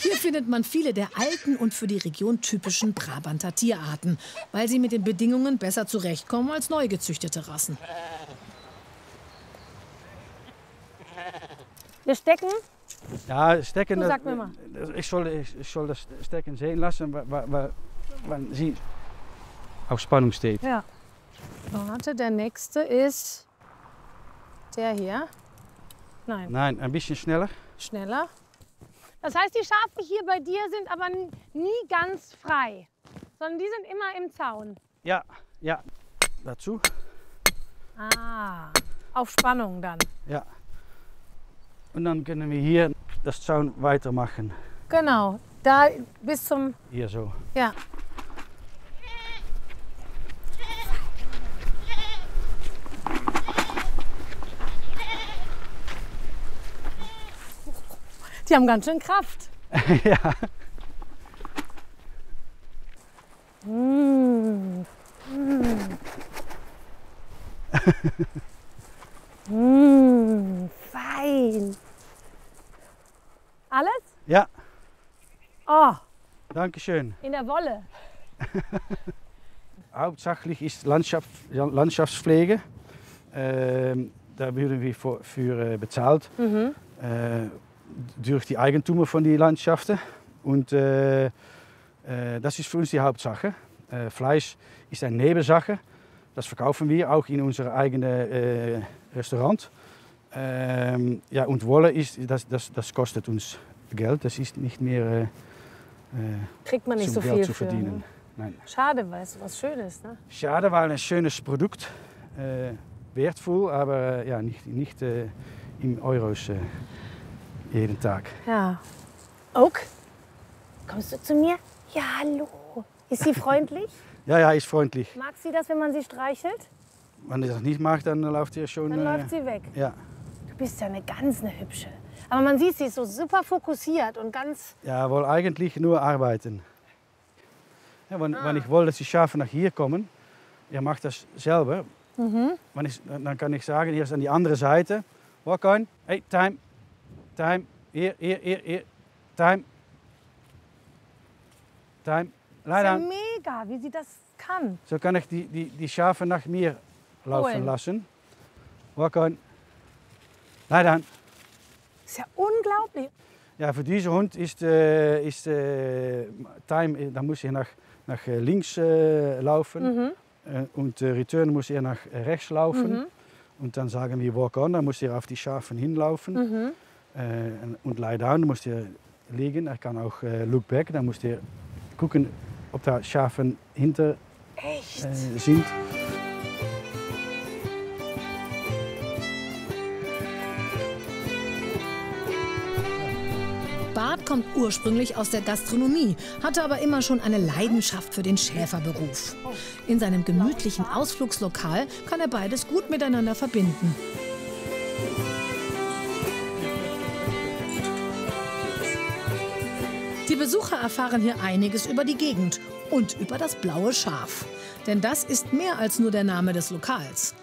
Hier findet man viele der alten und für die Region typischen Brabanter Tierarten, weil sie mit den Bedingungen besser zurechtkommen als neu gezüchtete Rassen. Wir stecken? Ja, stecken. Du sag mir mal. Ich soll das Stecken sehen lassen, weil sie auf Spannung steht. Ja. Warte, der nächste ist der hier. Nein. Nein, ein bisschen schneller. Schneller. Das heißt, die Schafe hier bei dir sind aber nie ganz frei, sondern die sind immer im Zaun. Ja, ja. Dazu. Ah, auf Spannung dann. Ja. Und dann können wir hier das Zaun weitermachen. Genau, da bis zum... Hier so. Ja. Die haben ganz schön Kraft. Ja. Mmh. Mmh. Fein. Alles? Ja. Oh, Dankeschön. in der Wolle. Hauptsächlich ist Landschaftspflege. Da werden wir für bezahlt. Durch die Eigentümer von den Landschaften. Und das ist für uns die Hauptsache. Fleisch ist eine Nebensache. Das verkaufen wir auch in unser eigenes Restaurant. Ja, und Wolle das kostet uns Geld. Das ist nicht mehr Kriegt man nicht so Geld viel zu für. verdienen. Nein. Schade, weil es was Schönes, ne? Schade, weil ein schönes Produkt. Wertvoll, aber ja, nicht in Euros jeden Tag. Ja. Oak, kommst du zu mir? Ja, hallo. Ist sie freundlich? Ja, ist freundlich. Mag sie das, wenn man sie streichelt? Wenn ich das nicht mag, dann läuft sie schon. Dann läuft sie weg. Ja. Du bist ja eine hübsche. Aber man sieht, sie ist so super fokussiert und ganz... Ja, wohl eigentlich nur arbeiten. Ja, wenn ich will, dass die Schafe nach hier kommen, er macht das selber. Dann kann ich sagen, hier ist an die andere Seite. Walk on. Hey, time. Time. Hier. Time. Time. Das ist ja mega, wie sie das kann. So kann ich die Schafe nach mir laufen lassen. Walk on. Lie down. Das ist ja unglaublich. Ja, für diesen Hund ist Time, da muss er nach links laufen. Und Return muss er nach rechts laufen. Und dann sagen wir Walk on, dann muss er auf die Schafen hinlaufen. Und Lie down, dann muss er liegen. Er kann auch Look back, dann muss er gucken, ob da Schafen hinter sind. Bart kommt ursprünglich aus der Gastronomie, hatte aber immer schon eine Leidenschaft für den Schäferberuf. In seinem gemütlichen Ausflugslokal kann er beides gut miteinander verbinden. Die Besucher erfahren hier einiges über die Gegend und über das blaue Schaf. Denn das ist mehr als nur der Name des Lokals.